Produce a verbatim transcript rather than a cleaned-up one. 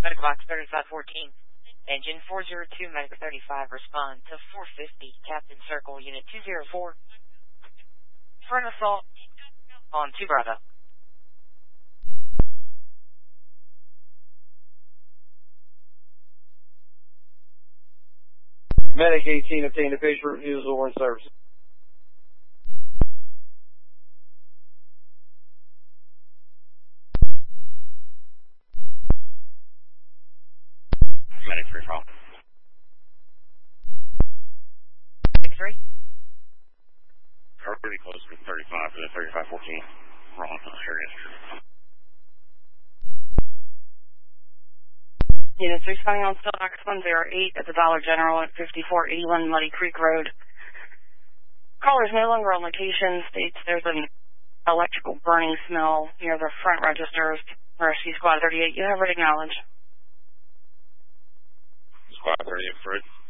Medical Box thirty-five fourteen. Engine four zero two, Medical thirty-five, respond to four fifty, Captain Circle, Unit two zero four. For an assault on two Bravo. Medic eighteen, obtained a patient refusal warrant service. Medic three, call. Medic three. Pretty close to thirty-five to the thirty-five fourteen. Wrong area. Unit three coming on Still X one zero eight at the Dollar General at fifty-four eighty-one Muddy Creek Road. Caller is no longer on location. States there's an electrical burning smell near the front registers. Rescue Squad thirty-eight, you have it acknowledged. Squad thirty-eight, Fred.